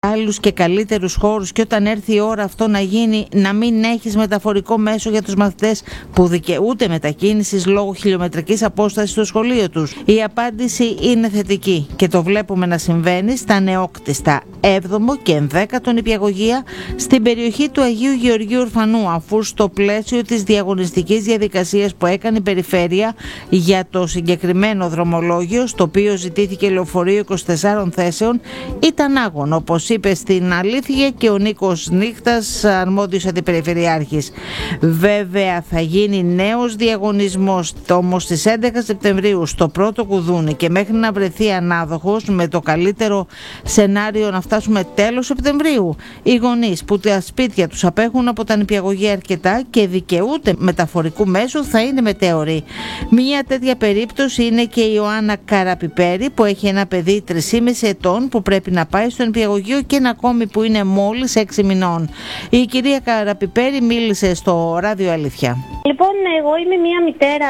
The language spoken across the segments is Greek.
άλλους και καλύτερους χώρους και όταν έρθει η ώρα αυτό να γίνει, να μην έχεις μεταφορικό μέσο για τους μαθητές που δικαιούνται μετακίνησης λόγω χιλιομετρικής απόστασης στο σχολείο τους? Η απάντηση είναι θετική και το βλέπουμε να συμβαίνει στα νεόκτιστα 7ο και 11ο νηπιαγωγεία στην περιοχή του Αγίου Γεωργίου Ορφανού, αφού στο πλαίσιο της διαγωνιστικής διαδικασίας που έκανε η Περιφέρεια για το συγκεκριμένο δρομολόγιο, στο οποίο ζητήθηκε λεωφορείο 24 θέσεων, ήταν άγωνο, όπως είπε στην Αλήθεια και ο Νίκος Νύχτας, αρμόδιος αντιπεριφερειάρχης. Βέβαια θα γίνει νέος διαγωνισμός όμως στις 11 Σεπτεμβρίου στο πρώτο κουδούνι και μέχρι να βρεθεί ανάδοχος, με το καλύτερο σενάριο να φτάσουμε τέλος Σεπτεμβρίου. Οι γονείς που τα σπίτια τους απέχουν από τα νηπιαγωγεία αρκετά και δικαιούνται μεταφορικού μέσου θα είναι μετέωροι. Μια τέτοια περίπτωση είναι και η Ιωάννα Καραπιπέρη, που έχει ένα παιδί 3,5 ετών που πρέπει να πάει στο νηπιαγωγείο και ένα ακόμη που είναι μόλις 6 μηνών. Η κυρία Καραπιπέρη μίλησε στο Ράδιο Αλήθεια. Λοιπόν, εγώ είμαι μια μητέρα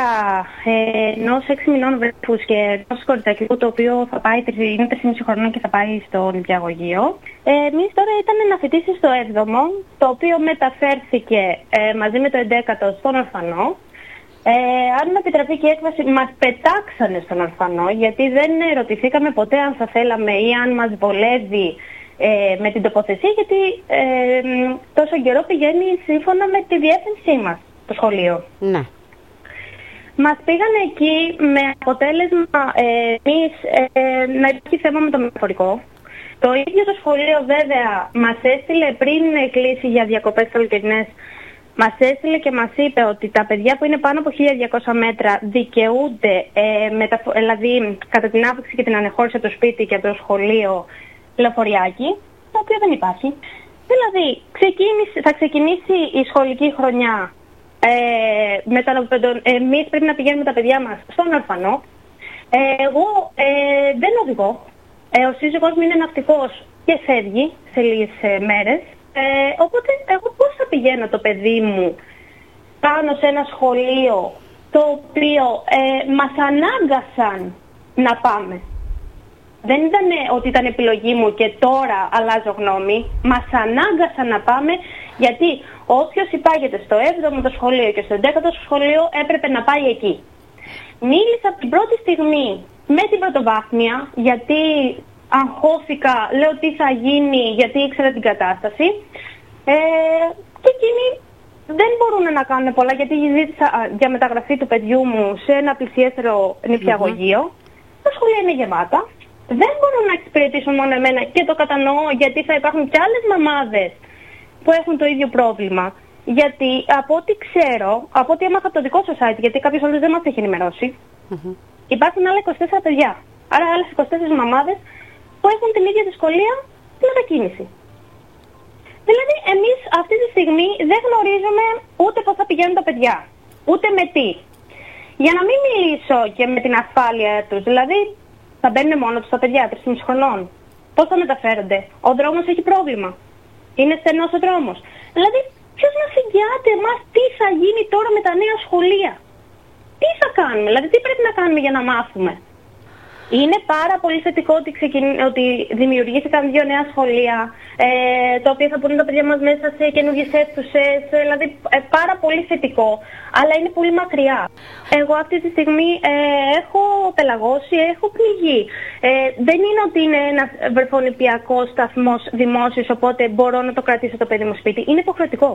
ενός 6 μηνών βρέφους και ενός κοριτσακιού, το οποίο θα πάει, είναι 3,5 χρονών και θα πάει στο νηπιαγωγείο. Εμείς τώρα ήταν να φοιτήσει στο 7ο, το οποίο μεταφέρθηκε μαζί με το 11ο στον Ορφανό. Αν με επιτραπεί και η έκφραση, μας πετάξανε στον Ορφανό, γιατί δεν ρωτηθήκαμε ποτέ αν θα θέλαμε ή αν μας βολεύει με την τοποθεσία, γιατί τόσο καιρό πηγαίνει σύμφωνα με τη διεύθυνσή μας το σχολείο. Ναι. Μας πήγαν εκεί με αποτέλεσμα εμείς να υπάρχει θέμα με το μεταφορικό. Το ίδιο το σχολείο βέβαια μας έστειλε πριν κλείσει για διακοπές καλοκαιρινές, μας έστειλε και μας είπε ότι τα παιδιά που είναι πάνω από 1.200 μέτρα δικαιούνται, δηλαδή κατά την άφηξη και την ανεχώρηση από το σπίτι και από το σχολείο, λεωφοριάκι, το οποίο δεν υπάρχει. Δηλαδή θα ξεκινήσει η σχολική χρονιά, εμείς πρέπει να πηγαίνουμε τα παιδιά μας στον Ορφανό. Εγώ δεν οδηγώ. Ο σύζυγός μου είναι ναυτικός και φεύγει σε λίγες μέρες. Οπότε εγώ πώς θα πηγαίνω το παιδί μου πάνω σε ένα σχολείο το οποίο μας ανάγκασαν να πάμε? Δεν ήταν ότι ήταν επιλογή μου και τώρα αλλάζω γνώμη. Μας ανάγκασαν να πάμε, γιατί όποιος υπάγεται στο 7ο το σχολείο και στο 11ο σχολείο έπρεπε να πάει εκεί. Μίλησα από την πρώτη στιγμή με την πρωτοβάθμια, γιατί αγχώθηκα, λέω τι θα γίνει, γιατί ήξερα την κατάσταση. Και εκείνοι δεν μπορούν να κάνουν πολλά, γιατί ζήτησα για μεταγραφή του παιδιού μου σε ένα πλησιέστερο νηπιαγωγείο. Τα σχολεία είναι γεμάτα. Δεν μπορούν να εξυπηρετήσουν μόνο εμένα και το κατανοώ, γιατί θα υπάρχουν και άλλες μαμάδες που έχουν το ίδιο πρόβλημα. Γιατί από ό,τι ξέρω, από ό,τι έμαθα από το δικό σας site, γιατί κάποιος άλλος δεν μας έχει ενημερώσει, υπάρχουν άλλα 24 παιδιά. Άρα άλλες 24 μαμάδες που έχουν την ίδια δυσκολία στην μετακίνηση. Δηλαδή εμείς αυτή τη στιγμή δεν γνωρίζουμε ούτε πώς θα πηγαίνουν τα παιδιά, ούτε με τι. Για να μην μιλήσω και με την ασφάλεια τους, δηλαδή θα μπαίνουν μόνο τους τα παιδιά 3,5 χρονών. Πώς θα μεταφέρονται? Ο δρόμος έχει πρόβλημα. Είναι στενός ο δρόμος. Δηλαδή ποιος μας εγγυάται εμάς τι θα γίνει τώρα με τα νέα σχολεία? Τι θα κάνουμε, δηλαδή τι πρέπει να κάνουμε για να μάθουμε? Είναι πάρα πολύ θετικό ότι δημιουργήθηκαν 2 νέα σχολεία, τα οποία θα μπορούν τα παιδιά μας μέσα σε καινούργιες αίθουσες, δηλαδή πάρα πολύ θετικό, αλλά είναι πολύ μακριά. Εγώ αυτή τη στιγμή έχω πελαγώσει, έχω πληγεί. Δεν είναι ότι είναι ένας βρεφονηπιακός σταθμός δημόσιος, οπότε μπορώ να το κρατήσω το παιδί μου σπίτι. Είναι υποχρεωτικό.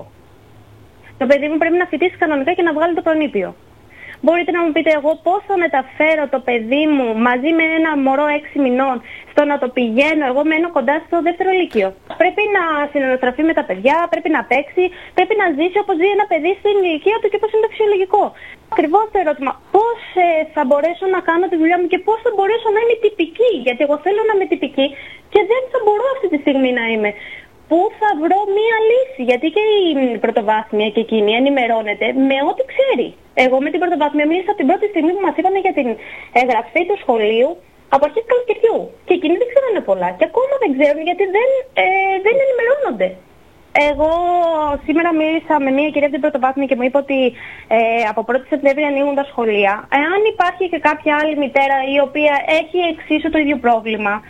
Το παιδί μου πρέπει να φοιτήσει κανονικά και να βγάλει το προνήπιο. Μπορείτε να μου πείτε εγώ πώς θα μεταφέρω το παιδί μου μαζί με ένα μωρό 6 μηνών στο να το πηγαίνω? Εγώ μένω κοντά στο 2ο λύκειο. Πρέπει να συναναστραφεί με τα παιδιά, πρέπει να παίξει, πρέπει να ζήσει όπως ζει ένα παιδί στην ηλικία του και πώς είναι το φυσιολογικό. Ακριβώς το ερώτημα, πώς θα μπορέσω να κάνω τη δουλειά μου και πώς θα μπορέσω να είμαι τυπική? Γιατί εγώ θέλω να είμαι τυπική και δεν θα μπορώ αυτή τη στιγμή να είμαι. Πού θα βρω μία λύση? Γιατί και η πρωτοβάθμια και εκείνη ενημερώνεται με ό,τι ξέρει. Εγώ με την πρωτοβάθμια μίλησα από την πρώτη στιγμή που μας είπαν για την εγγραφή του σχολείου από αρχές καλοκαιριού. Και εκείνοι δεν ξέρανε πολλά. Και ακόμα δεν ξέρουν, γιατί δεν ενημερώνονται. Εγώ σήμερα μίλησα με μια κυρία από την πρωτοβάθμια και μου είπε ότι από 1η Σεπτέμβρη ανοίγουν τα σχολεία. Εάν υπάρχει και κάποια άλλη μητέρα η οποία έχει εξίσου το ίδιο πρόβλημα,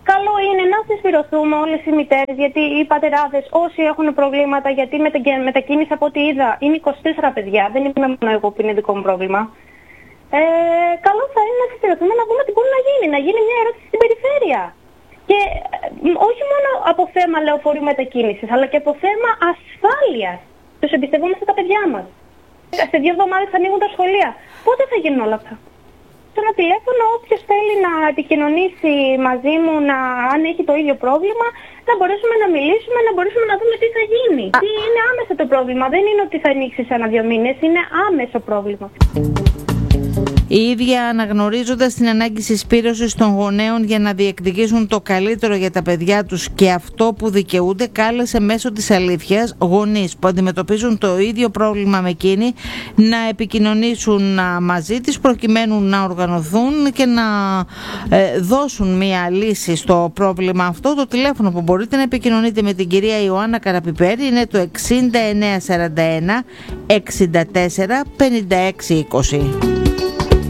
καλό είναι να συσπηρωθούμε όλες οι μητέρες, γιατί οι πατεράδες όσοι έχουν προβλήματα, γιατί μετακίνηση από ό,τι είδα είναι 24 παιδιά, δεν είμαι μόνο εγώ που είναι δικό μου πρόβλημα. Καλό θα είναι να συσπηρωθούμε, να δούμε τι μπορεί να γίνει, μια ερώτηση στην περιφέρεια. Και όχι μόνο από θέμα λεωφορείου μετακίνησης, αλλά και από θέμα ασφάλειας. Τους εμπιστευόμαστε τα παιδιά μας. Σε 2 εβδομάδες θα ανοίγουν τα σχολεία. Πότε θα γίνουν όλα αυτά? Σε ένα τηλέφωνο, όποιος θέλει να επικοινωνήσει μαζί μου, αν έχει το ίδιο πρόβλημα, να μπορέσουμε να μιλήσουμε, να μπορέσουμε να δούμε τι θα γίνει. Τι είναι άμεσα το πρόβλημα. Δεν είναι ότι θα ανοίξει σε 1-2 μήνες, είναι άμεσο πρόβλημα. Οι ίδιοι, αναγνωρίζοντας την ανάγκη συσπήρωσης των γονέων για να διεκδικήσουν το καλύτερο για τα παιδιά τους και αυτό που δικαιούνται, κάλεσε μέσω της αλήθειας γονείς που αντιμετωπίζουν το ίδιο πρόβλημα με εκείνη να επικοινωνήσουν μαζί της προκειμένου να οργανωθούν και να δώσουν μια λύση στο πρόβλημα αυτό. Το τηλέφωνο που μπορείτε να επικοινωνείτε με την κυρία Ιωάννα Καραπιπέρη είναι το 6941 64 56 20.